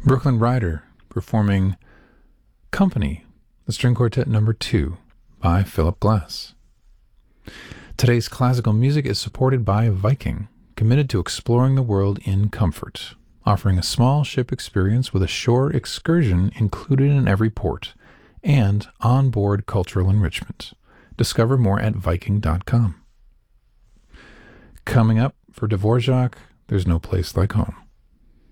Brooklyn Rider performing Company, the String Quartet No. 2 by Philip Glass. Today's classical music is supported by Viking, committed to exploring the world in comfort, offering a small ship experience with a shore excursion included in every port, and onboard cultural enrichment. Discover more at Viking.com. Coming up for Dvorak, There's No Place Like Home.